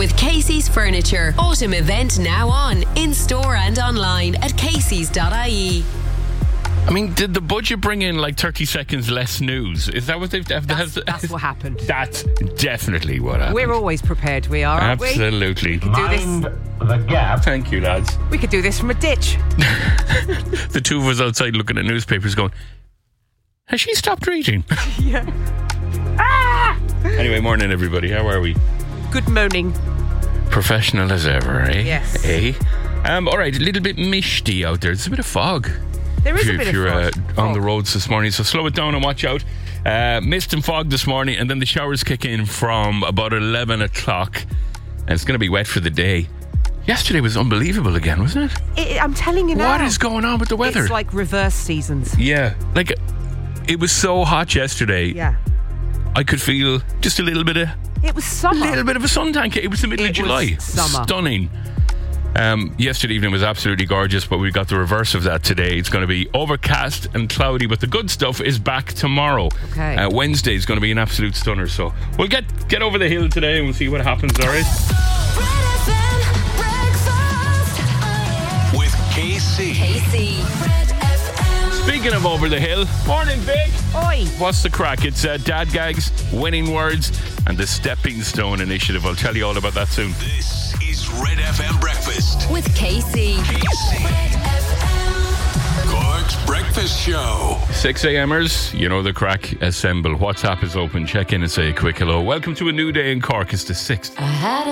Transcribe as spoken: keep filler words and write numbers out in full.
with Casey's Furniture. Autumn event now on, in store and online at caseys dot I E. I mean, did the budget bring in like thirty seconds less news? Is that what they've... Have, That's, has, that's what happened. That's definitely what happened. We're always prepared, we are, aren't Absolutely. we? We could do Mind this. the gap. Thank you, lads. We could do this from a ditch. The two of us outside looking at newspapers going, has she stopped reading? Yeah. Ah! Anyway, morning everybody. How are we? Good morning. Professional as ever, eh? Yes. Eh? Um, all right, a little bit misty out there. There's a bit of fog. There is if a bit if you're of uh, fog. on Oh. the roads this morning, so slow it down and watch out. Uh, mist and fog this morning, and then the showers kick in from about eleven o'clock, and it's going to be wet for the day. Yesterday was unbelievable again, wasn't it? It, I'm telling you now. What is going on with the weather? It's like reverse seasons. Yeah, like it was so hot yesterday. Yeah. I could feel just a little bit of It was summer. a little bit of a suntan. It was the middle It of July. was summer. Stunning. Um, yesterday evening was absolutely gorgeous, but we got the reverse of that today. It's going to be overcast and cloudy, but the good stuff is back tomorrow. Okay. Uh, Wednesday is going to be an absolute stunner. So we'll get get over the hill today and we'll see what happens. All right. With K C. Casey. Speaking of over the hill, morning, Vic. Oi. What's the crack? It's uh, Dad Gags, Winning Words, and the Stepping Stone Initiative. I'll tell you all about that soon. This is Red F M Breakfast. With Casey. K C. Cork's Breakfast Show. six a.m.ers, you know the crack. Assemble. WhatsApp is open. Check in and say a quick hello. Welcome to a new day in Cork. It's the sixth. I had